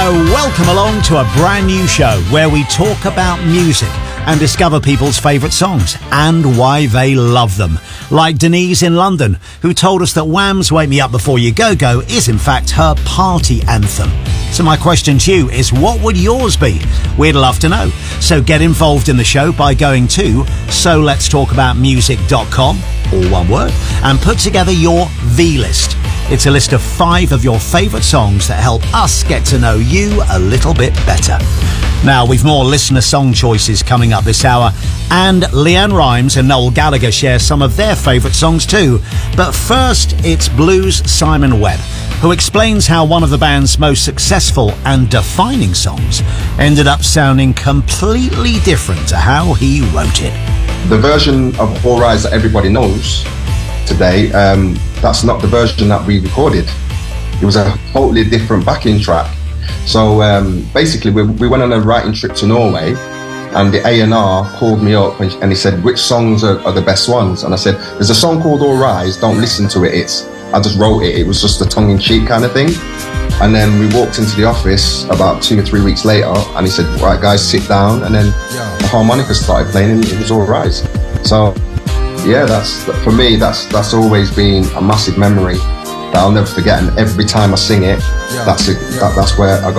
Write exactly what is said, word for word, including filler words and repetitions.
welcome along to a brand new show where we talk about music and discover people's favourite songs and why they love them. Like Denise in London, who told us that Wham's Wake Me Up Before You Go Go is in fact her party anthem. So my question to you is, what would yours be? We'd love to know. So get involved in the show by going to so lets talk about music dot com, all one word, and put together your V-list. It's a list of five of your favourite songs that help us get to know you a little bit better. Now, we've more listener song choices coming up this hour, and Leanne Rimes and Noel Gallagher share some of their favourite songs too. But first, it's Blues Simon Webb, who explains how one of the band's most successful and defining songs ended up sounding completely different to how he wrote it. The version of All Rise that everybody knows today, um, that's not the version that we recorded. It was a totally different backing track. So um, basically we, we went on a writing trip to Norway, and the A and R called me up and, and he said, which songs are, are the best ones? And I said, there's a song called All Rise, don't listen to it. It's I just wrote it. It was just a tongue-in-cheek kind of thing. And then we walked into the office about two or three weeks later, and he said, right guys, sit down. And then the harmonica started playing and it was All Rise. So yeah, that's for me, that's that's always been a massive memory that I'll never forget. And every time I sing it, that's it, that, that's where I got